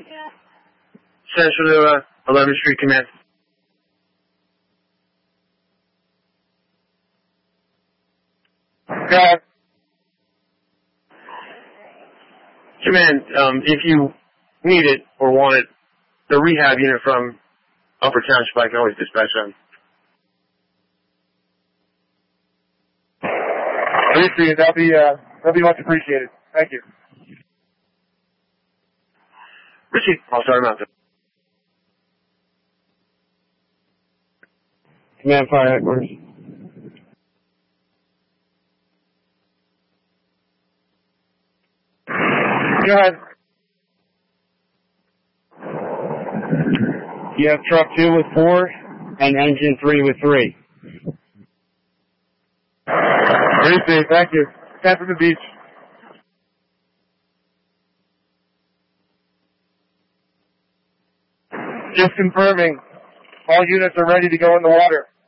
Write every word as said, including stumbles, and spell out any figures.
Central to uh, eleventh Street Command. Yeah. Command, um, if you need it or want it, the rehab unit from Upper Township, I can always dispatch them. Appreciate it. That'll be, uh, that'll be much appreciated. Thank you. Richie, I'll start him out. Command Fire Headquarters. Go ahead. You have truck two with four and engine three with three. Appreciate it. Thank you. Ten from the beach. Just confirming. All units are ready to go in the water.